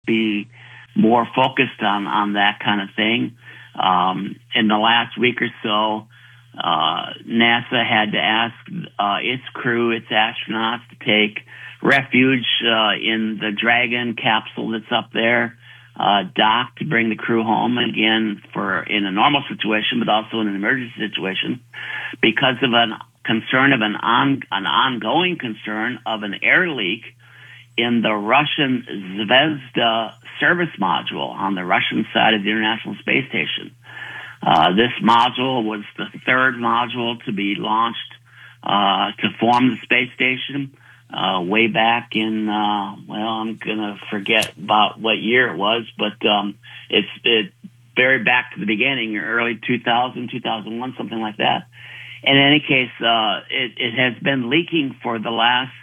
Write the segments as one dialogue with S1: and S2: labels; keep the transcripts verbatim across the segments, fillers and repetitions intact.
S1: be more focused on, on that kind of thing. Um, in the last week or so, uh, NASA had to ask uh, its crew, its astronauts, to take refuge uh, in the Dragon capsule that's up there, uh, dock to bring the crew home again for in a normal situation, but also in an emergency situation, because of an concern of an on an ongoing concern of an air leak in the Russian Zvezda service module on the Russian side of the International Space Station. Uh, this module was the third module to be launched uh, to form the space station uh, way back in, uh, well, I'm going to forget about what year it was, but um, it's it very back to the beginning, early two thousand, two thousand one, something like that. In any case, uh, it, it has been leaking for the last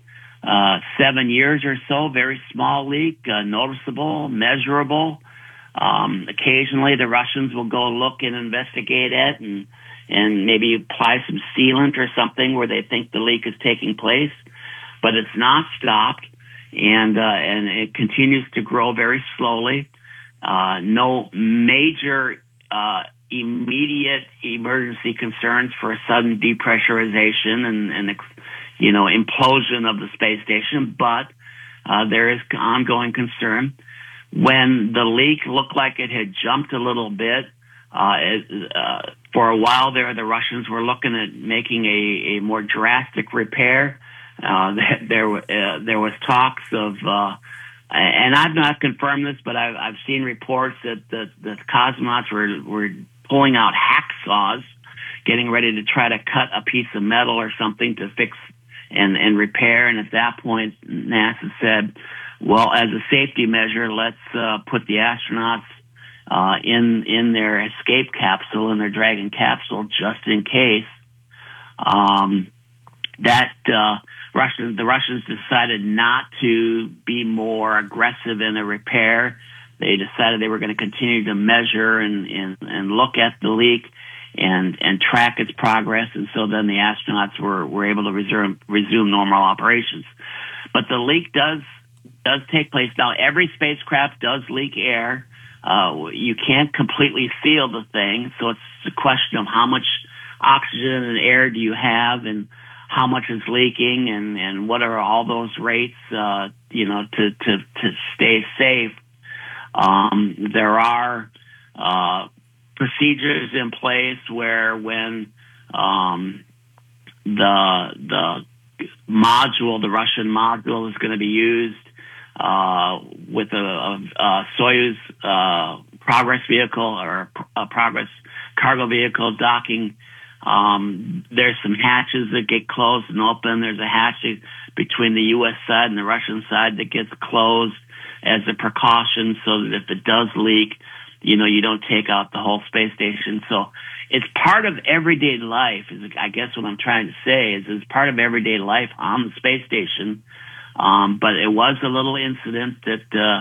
S1: uh, seven years or so. Very small leak, uh, noticeable, measurable. Um, occasionally, the Russians will go look and investigate it, and and maybe apply some sealant or something where they think the leak is taking place. But it's not stopped, and uh, and it continues to grow very slowly. Uh, no major uh, immediate emergency concerns for a sudden depressurization and, and you know, implosion of the space station, but uh, there is ongoing concern. When the leak looked like it had jumped a little bit, uh, it, uh, for a while there, the Russians were looking at making a, a more drastic repair. Uh, there, uh, there was talks of, uh, and I've not confirmed this, but I've, I've seen reports that the, the cosmonauts were, were pulling out hacksaws, getting ready to try to cut a piece of metal or something to fix and, and repair. And at that point, NASA said, well, as a safety measure, let's uh, put the astronauts uh, in in their escape capsule, in their Dragon capsule, just in case. Um, that uh, Russians, the Russians decided not to be more aggressive in the repair. They decided they were going to continue to measure and, and, and look at the leak and and track its progress. And so then the astronauts were, were able to resume resume normal operations. But the leak does does take place. Now, every spacecraft does leak air. Uh, you can't completely seal the thing, so it's a question of how much oxygen and air do you have and how much is leaking and, and what are all those rates, uh, you know, to, to, to stay safe. Um, there are uh, procedures in place where when um, the the module, the Russian module, is going to be used uh, with a, a, a Soyuz uh, Progress vehicle or a Progress cargo vehicle docking. Um, there's some hatches that get closed and open. There's a hatch between the U S side and the Russian side that gets closed as a precaution so that if it does leak, you know, you don't take out the whole space station. So it's part of everyday life, is I guess what I'm trying to say, is it's part of everyday life on the space station. Um, but it was a little incident that uh,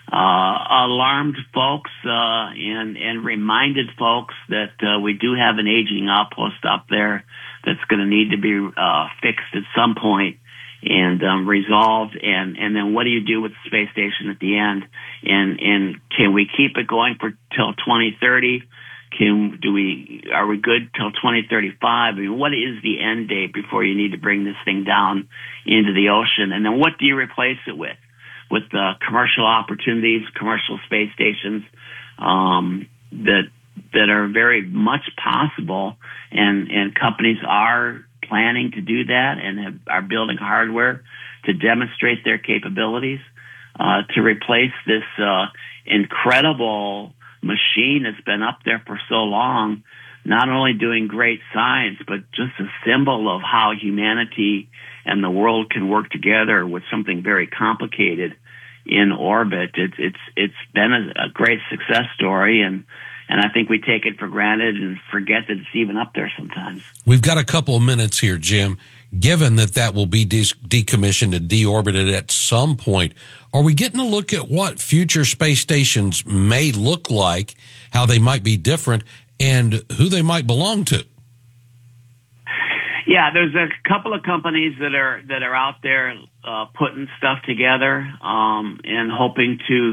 S1: uh, alarmed folks uh, and, and reminded folks that uh, we do have an aging outpost up there that's going to need to be uh, fixed at some point and um, resolved. And, and then what do you do with the space station at the end? And and can we keep it going for till twenty thirty? Can do we are we good till twenty thirty-five? I mean, what is the end date before you need to bring this thing down into the ocean? And then what do you replace it with? With uh, commercial opportunities, commercial space stations um, that that are very much possible, and and companies are planning to do that and have, are building hardware to demonstrate their capabilities uh, to replace this uh, incredible machine that's been up there for so long, not only doing great science, but just a symbol of how humanity and the world can work together with something very complicated in orbit. It's it's it's been a, a great success story, and and I think we take it for granted and forget that it's even up there sometimes.
S2: We've got a couple of minutes here, Jim. Given that that will be de- decommissioned and deorbited at some point, are we getting a look at what future space stations may look like, how they might be different, and who they might belong to?
S1: Yeah, there's a couple of companies that are that are out there uh, putting stuff together um, and hoping to